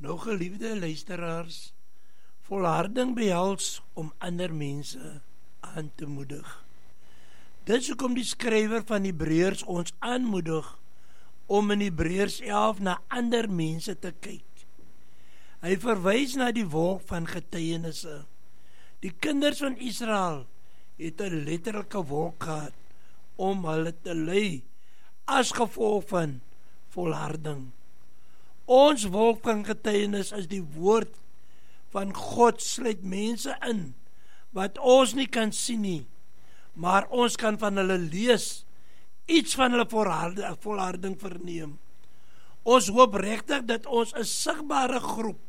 Nou geliefde luisteraars, volharding behels om ander mense aan te moedig. Dit is hoekom die skrywer van Hebreërs ons aanmoedig om in Hebreërs 11 na ander mense te kyk. Hy verwys na die wolk van getuienisse. Die kinders van Israel het 'n letterlike wolk gehad om hulle te lei as gevolg van volharding. Ons wolk van getuienis is die woord van God, sluit mense in wat ons nie kan sien nie, maar ons kan van hulle lees, iets van hulle volharding verneem. Ons hoop regtig dat ons 'n sigbare groep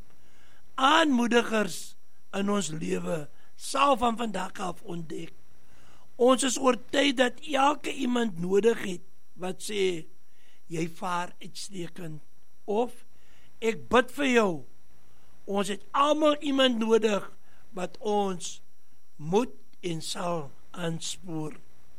aanmoedigers in ons lewe sal van vandag af ontdek. Ons is oortuig dat elke iemand nodig het wat sê, jy vaar uitstekend, of ek bid vir jou. Ons het almal iemand nodig wat ons moet en sal aanspoor.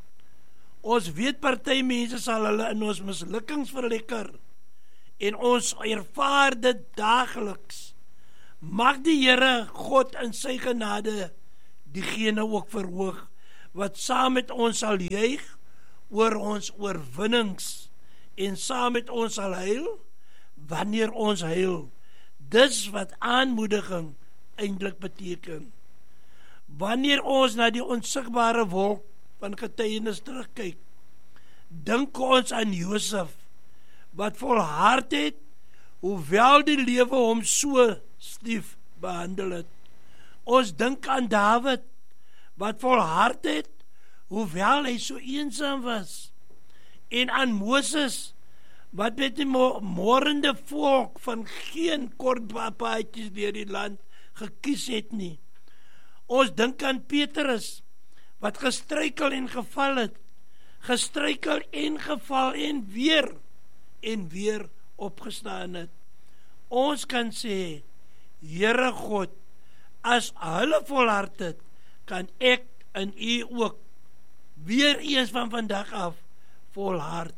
Ons weet party mense sal hulle in ons mislukkings verlekker en ons ervaar dit daagliks. Mag die Here God in sy genade diegene ook verhoog wat saam met ons sal juig oor ons oorwinnings en saam met ons sal huil wanneer ons huil. Dis wat aanmoediging eintlik beteken. Wanneer ons na die onsigbare wolk van getuienis terugkyk, dink ons aan Josef wat volhard het, hoewel die lewe hom so stief behandel het. Ons dink aan Dawid wat volhard het, hoewel hy so eensaam was, en aan Moses wat met die morende volk van geen kort paadjies deur die land gekies het nie. Ons dink aan Petrus wat gestruikel en geval het, gestruikel en geval en weer opgestaan het. Ons kan sê, Here God, as hulle volhard het, kan ek in U ook weer eens van vandag af volhard.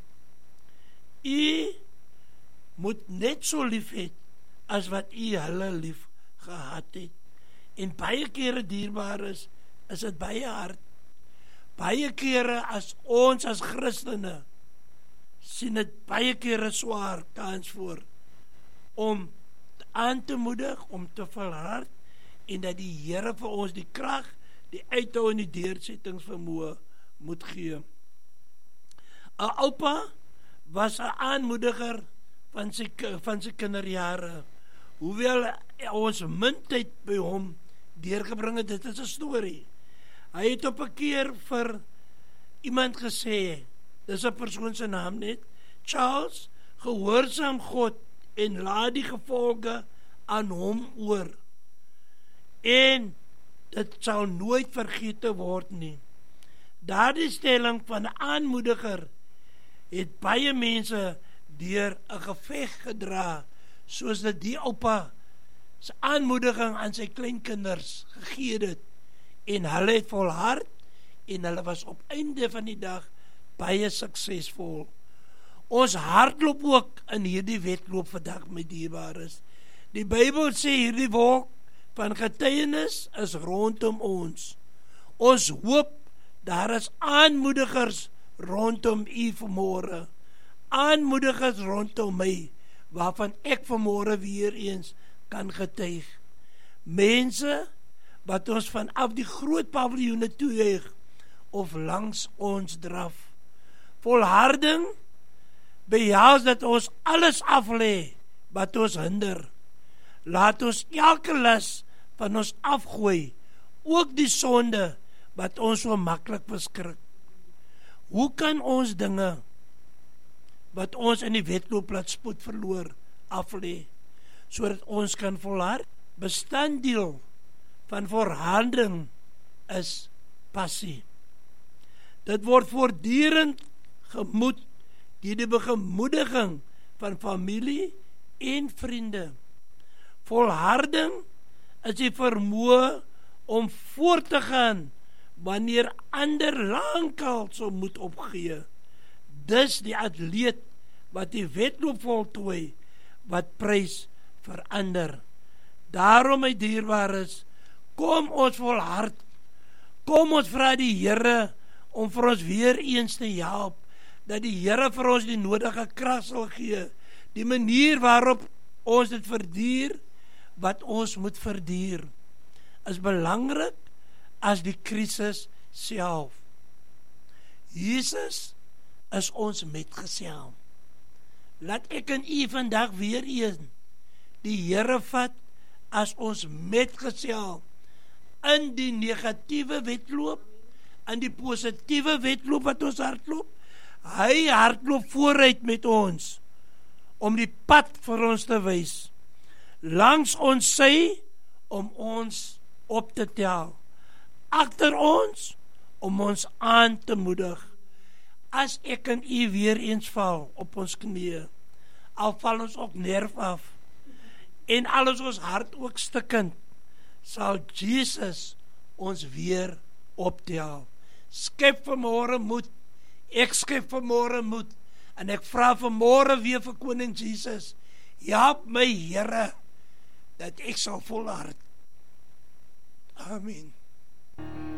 U moet net so lief hê as wat U hulle lief gehad het. En baie kere dierbaar is dit baie hard. Baie kere as ons as Christene sien dit baie kere swaar kans voor om aan te moedig, om te volhard, en dat die Here vir ons die krag, die uithou en die deursettingsvermoë moet gee. 'n Oupa was 'n aanmoediger van sy kinderjare. Hoewel ons min tyd by hom deurgebring het, dit is 'n storie. Hy het op 'n keer vir iemand gesê, dis 'n persoon se naam net, Charles, gehoorsaam God en laat die gevolge aan hom oor. En dit sal nooit vergete word nie. Daardie stelling van 'n aanmoediger het baie mense deur 'n geveg gedra, soos dat die oupa se aanmoediging aan sy kleinkinders gegee het, en hulle het volhard, en hulle was op einde van die dag baie suksesvol. Ons hardloop ook in hierdie wedloop vandag, my dierbares. Die Bybel sê hierdie wolk van getuienis is rondom ons. Ons hoop daar is aanmoedigers rondom U vanmôre. Aanmoedigers rondom my, waarvan ek vanmôre weer eens kan getuig. Mense wat ons vanaf die groot paviljoene toejuig of langs ons draf. Volharding behels dat ons alles aflê wat ons hinder. Laat ons elke las van ons afgooi, ook die sonde wat ons so maklik beskrik. Hoe kan ons dinge wat ons in die wedloop laat spoed verloor aflê, sodat ons kan volhard? Bestanddeel van volharding is passie. Dit word voortdurend gemoed deur die begemoediging van familie en vriende. Volharding is die vermoë om voort te gaan wanneer ander lankal sou moet opgee. Dis die atleet wat die wedloop voltooi, wat prys verander. Daarom, my dierbares, kom ons volhard, kom ons vra die Here om vir ons weer eens te help, dat die Here vir ons die nodige krag sal gee, die manier waarop ons dit verduur, wat ons moet verduur, is belangrik as die krisis self. Jesus is ons metgesel. Laat ek en u vandag weer een die Here vat as ons metgesel in die negatiewe wedloop, in die positiewe wedloop wat ons hardloop. Hy hardloop vooruit met ons om die pad vir ons te wys, langs ons sy om ons op te tel, agter ons om ons aan te moedig. As ek en u weer eens val op ons knieë, al val ons ook nerf af en al is ons hart ook stikkend, sal Jesus ons weer optel. Skep vanmôre moed, ek skep vanmôre moed, en ek vra vanmôre weer vir Koning Jesus, help my Here, dat ek sal volhard. Amen.